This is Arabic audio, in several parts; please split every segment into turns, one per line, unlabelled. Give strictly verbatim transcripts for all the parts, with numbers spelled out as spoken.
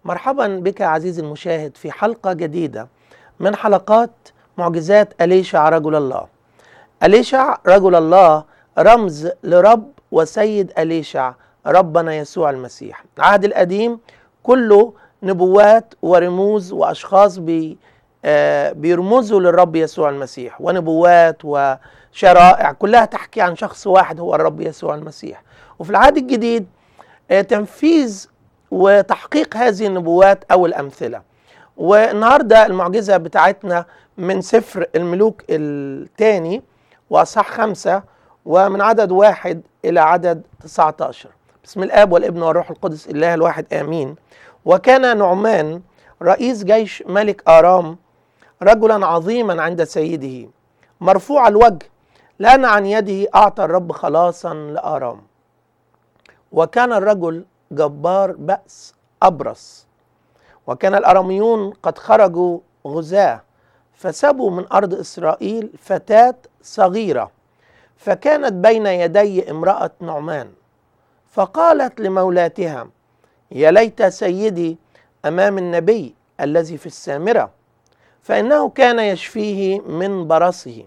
مرحبا بك عزيزي المشاهد في حلقة جديدة من حلقات معجزات أليشع رجل الله. أليشع رجل الله رمز لرب وسيد أليشع ربنا يسوع المسيح. العهد القديم كله نبوات ورموز وأشخاص بي آه بيرمزوا للرب يسوع المسيح، ونبوات وشرائع كلها تحكي عن شخص واحد هو الرب يسوع المسيح. وفي العهد الجديد آه تنفيذ وتحقيق هذه النبوات أو الأمثلة. والنهاردة المعجزة بتاعتنا من سفر الملوك الثاني وأصحاح خمسة ومن عدد واحد إلى عدد تسعة عشر. بسم الآب والابن والروح القدس الله الواحد آمين. وكان نعمان رئيس جيش ملك آرام رجلا عظيما عند سيده مرفوع الوجه، لأن عن يده أعطى الرب خلاصا لآرام. وكان الرجل جبار بأس أبرص، وكان الأراميون قد خرجوا غزاة فسبوا من أرض إسرائيل فتاة صغيرة، فكانت بين يدي امرأة نعمان، فقالت لمولاتها: يا ليت سيدي أمام النبي الذي في السامرة، فإنه كان يشفيه من برصه.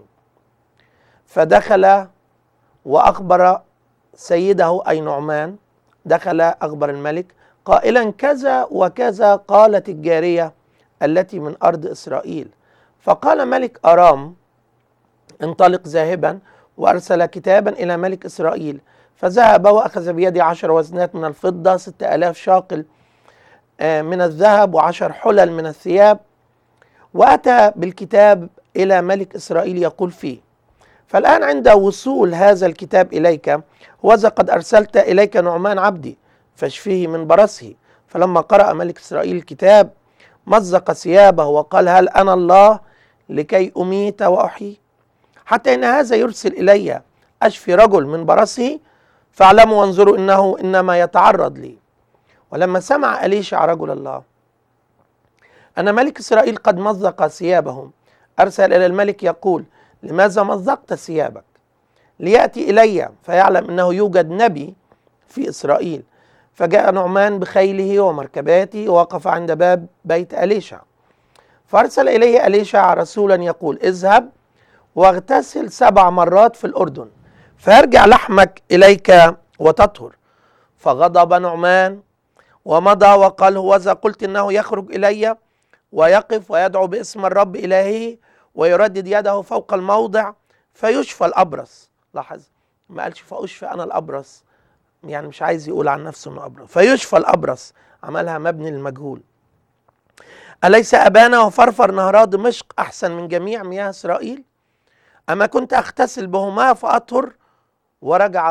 فدخل وأخبر سيده أي نعمان، دخل أخبر الملك قائلا: كذا وكذا قالت الجارية التي من أرض إسرائيل. فقال ملك أرام: انطلق ذاهبا، وأرسل كتابا إلى ملك إسرائيل، فذهب وأخذ بيده عشر وزنات من الفضة، ستة آلاف شاقل من الذهب، وعشر حلل من الثياب، وأتى بالكتاب إلى ملك إسرائيل يقول فيه: فالآن عند وصول هذا الكتاب إليك، وذا قد أرسلت إليك نعمان عبدي فاشفيه من برصه. فلما قرأ ملك إسرائيل الكتاب مزق ثيابه وقال: هل أنا الله لكي أميت وأحيي؟ حتى إن هذا يرسل إلي أشفي رجل من برصه، فاعلموا وانظروا إنه إنما يتعرض لي. ولما سمع أليشع رجل الله أن ملك إسرائيل قد مزق ثيابهم، أرسل إلى الملك يقول: لماذا مزقت ثيابك؟ ليأتي إلي فيعلم أنه يوجد نبي في إسرائيل. فجاء نعمان بخيله ومركباته ووقف عند باب بيت أليشع، فأرسل إليه أليشع رسولا يقول: اذهب واغتسل سبع مرات في الأردن، فيرجع لحمك إليك وتطهر. فغضب نعمان ومضى وقال: هوذا قلت إنه يخرج إلي ويقف ويدعو باسم الرب إلهه ويردد يده فوق الموضع فيشفى الأبرص. لاحظ، ما قالش فأشفى أنا الأبرص، يعني مش عايز يقول عن نفسه انه أبرص، فيشفى الأبرص، عملها مبني للمجهول. أليس أبانا وفرفر نهرا دمشق أحسن من جميع مياه إسرائيل؟ أما كنت أغتسل بهما فأطهر؟ ورجع